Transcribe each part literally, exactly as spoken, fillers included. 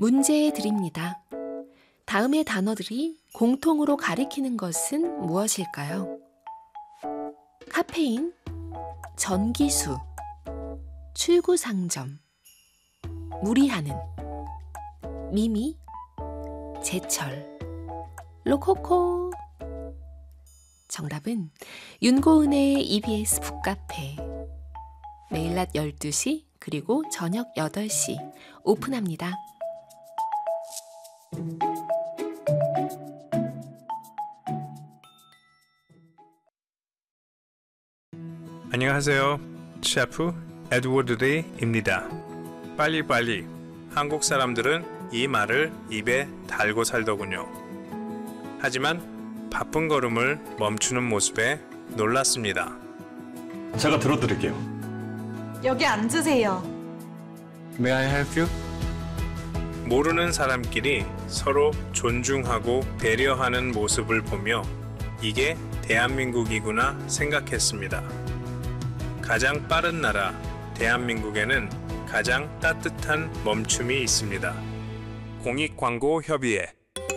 문제 드립니다. 다음의 단어들이 공통으로 가리키는 것은 무엇일까요? 카페인, 전기수, 출구상점, 무리하는, 미미, 제철, 로코코. 정답은 윤고은의 이비에스 북카페. 매일 낮 열두 시 그리고 저녁 여덟 시 오픈합니다. 안녕하세요. 셰프 에드워드 리입니다. 빨리빨리. 한국 사람들은 이 말을 입에 달고 살더군요. 하지만 바쁜 걸음을 멈추는 모습에 놀랐습니다. 제가 들어드릴게요. 여기 앉으세요. May I help you? 모르는 사람끼리 서로 존중하고 배려하는 모습을 보며 이게 대한민국이구나 생각했습니다. 가장 빠른 나라 대한민국에는 가장 따뜻한 멈춤이 있습니다. 공익광고협의회.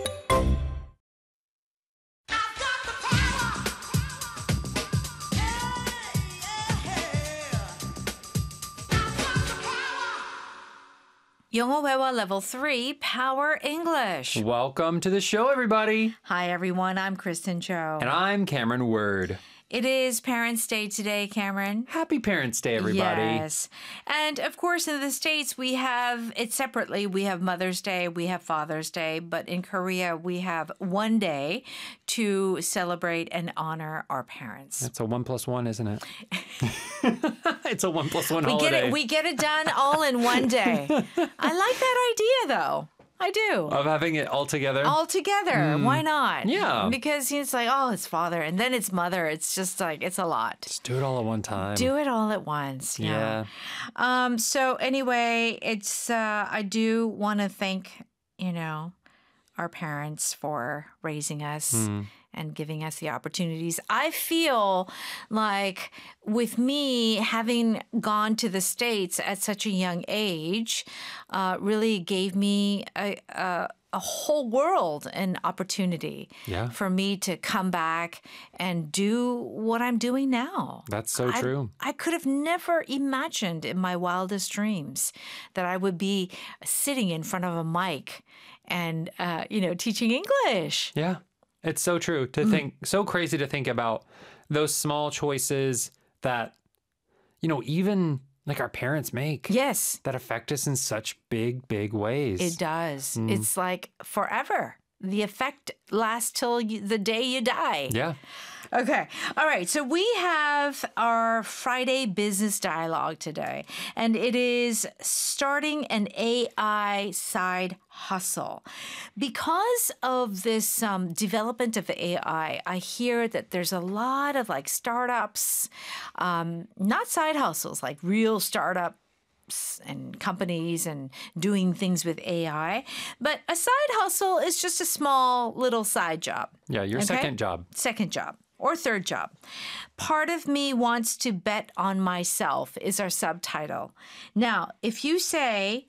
영어 회화 Level three, Power English. Welcome to the show, everybody. Hi, everyone. I'm Kristen Cho. And I'm Cameron Word. It is Parents' Day today, Cameron. Happy Parents' Day, everybody. Yes. And, of course, in the States, we have it separately. We have Mother's Day, we have Father's Day. But in Korea, we have one day to celebrate and honor our parents. That's a one plus one, isn't it? It's a one plus one we holiday. Get it, we get it done all in one day. I like that idea, though. I do. Of having it all together? All together. Mm. Why not? Yeah. Because it's like, oh, it's father, and then it's mother. It's just like, it's a lot. Just do it all at one time. Do it all at once. Yeah. Yeah. Um, so anyway, it's, uh, I do want to thank, you know, our parents for raising us mm. and giving us the opportunities. I feel like with me having gone to the States at such a young age, uh, really gave me a, a, a whole world an opportunity yeah. for me to come back and do what I'm doing now. That's so I, true. I could have never imagined in my wildest dreams that I would be sitting in front of a mic and, uh, you know, teaching English. Yeah, it's so true to mm. think, so crazy to think about those small choices that, you know, even like our parents make. Yes. That affect us in such big, big ways. It does. Mm. It's like forever. The effect lasts till you, the day you die. Yeah. Okay. All right. So we have our Friday business dialogue today, and it is starting an A I side hustle. Because of this um, development of A I, I hear that there's a lot of like startups, um, not side hustles, like real startup and companies and doing things with A I. But a side hustle is just a small little side job. Yeah, your okay? second job. Second job. Or third job. Part of me wants to bet on myself is our subtitle. Now, if you say,